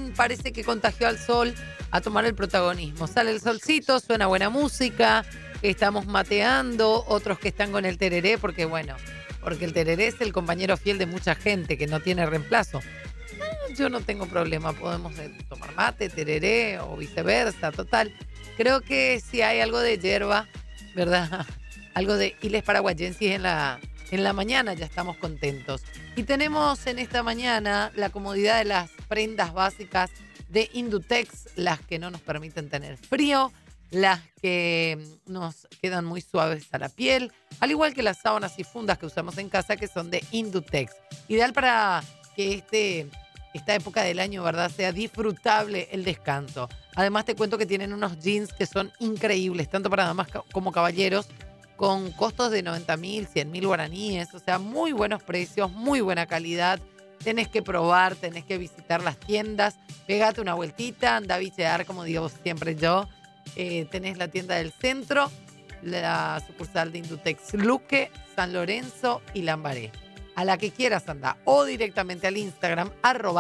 parece que contagió al sol a tomar el protagonismo. Sale el solcito, suena buena música, estamos mateando, otros que están con el tereré, porque el tereré es el compañero fiel de mucha gente que no tiene reemplazo. Yo no tengo problema, podemos tomar mate, tereré o viceversa, total. Creo que si hay algo de hierba, ¿verdad? Algo de Iles paraguayensis en la mañana, ya estamos contentos. Y tenemos en esta mañana la comodidad de las prendas básicas de Indutex, las que no nos permiten tener frío, las que nos quedan muy suaves a la piel, al igual que las sábanas y fundas que usamos en casa, que son de Indutex. Ideal para que esta época del año, ¿verdad?, sea disfrutable el descanso. Además te cuento que tienen unos jeans que son increíbles, tanto para damas como caballeros, con costos de 90.000, 100.000 guaraníes, o sea, muy buenos precios, muy buena calidad. Tenés que probar, tenés que visitar las tiendas, pégate una vueltita, anda a bichear, como digo siempre yo. Tenés la tienda del centro, la sucursal de Indutex Luque, San Lorenzo y Lambaré. A la que quieras anda, o directamente al Instagram,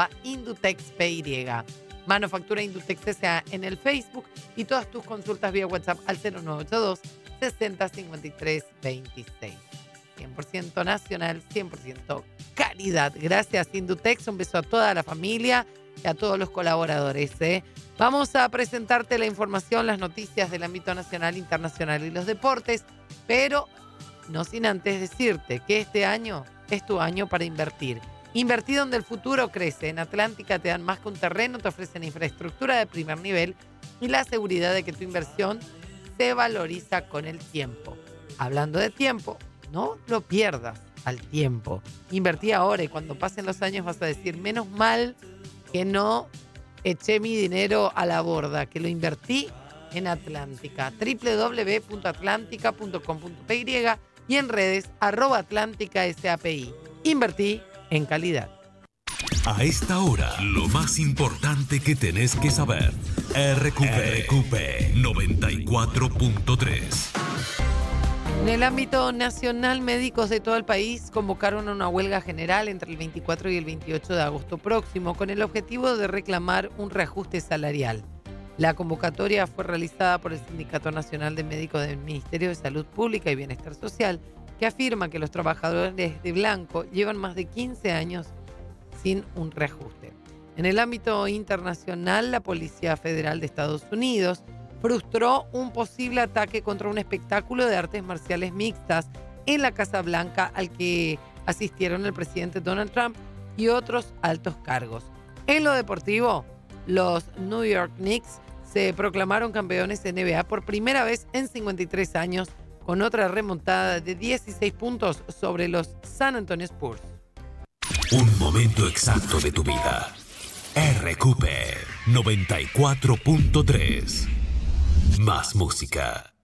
@IndutexPY. Manufactura Indutex S.A. en el Facebook y todas tus consultas vía WhatsApp al 0982 60 53 26. 100% nacional, 100% calidad. Gracias, Indutex. Un beso a toda la familia y a todos los colaboradores. Vamos a presentarte la información, las noticias del ámbito nacional, internacional y los deportes, pero no sin antes decirte que este año es tu año para invertir. Invertir donde el futuro crece. En Atlántica te dan más que un terreno, te ofrecen infraestructura de primer nivel y la seguridad de que tu inversión se valoriza con el tiempo. Hablando de tiempo, no lo pierdas al tiempo. Invertí ahora y cuando pasen los años vas a decir, menos mal que no eché mi dinero a la borda, que lo invertí en Atlántica. www.atlantica.com.py y en redes @AtlánticaSAPI. Invertí en calidad. A esta hora, lo más importante que tenés que saber. RQP 94.3. En el ámbito nacional, médicos de todo el país convocaron a una huelga general entre el 24 y el 28 de agosto próximo con el objetivo de reclamar un reajuste salarial. La convocatoria fue realizada por el Sindicato Nacional de Médicos del Ministerio de Salud Pública y Bienestar Social, que afirma que los trabajadores de blanco llevan más de 15 años sin un reajuste. En el ámbito internacional, la Policía Federal de Estados Unidos frustró un posible ataque contra un espectáculo de artes marciales mixtas en la Casa Blanca al que asistieron el presidente Donald Trump y otros altos cargos. En lo deportivo, los New York Knicks se proclamaron campeones de NBA por primera vez en 53 años con otra remontada de 16 puntos sobre los San Antonio Spurs. Un momento exacto de tu vida. RQP 94.3. Más música.